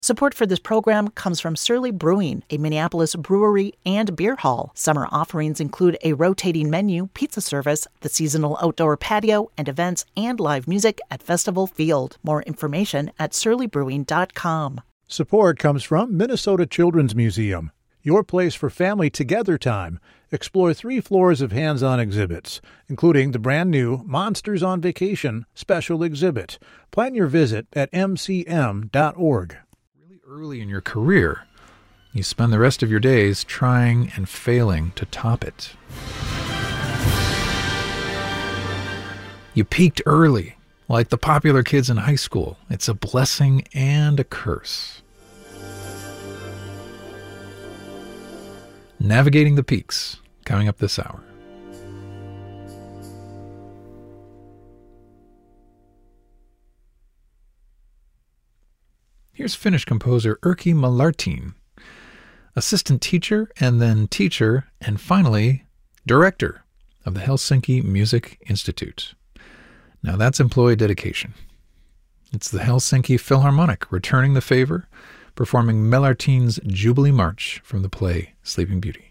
Support for this program comes from Surly Brewing, a Minneapolis brewery and beer hall. Summer offerings include a rotating menu, pizza service, the seasonal outdoor patio, and events and live music at Festival Field. More information at surlybrewing.com. Support comes from Minnesota Children's Museum, your place for family together time. Explore 3 floors of hands-on exhibits, including the brand-new Monsters on Vacation special exhibit. Plan your visit at mcm.org. Early in your career, you spend the rest of your days trying and failing to top it. You peaked early, like the popular kids in high school. It's a blessing and a curse. Navigating the peaks, coming up this hour. Here's Finnish composer Erkki Malartin, assistant teacher and then teacher and finally director of the Helsinki Music Institute. Now that's employee dedication. It's the Helsinki Philharmonic returning the favor, performing Malartin's Jubilee March from the play Sleeping Beauty.